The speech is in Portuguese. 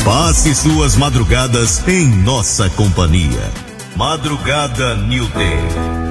Passe suas madrugadas em nossa companhia. Madrugada New Day.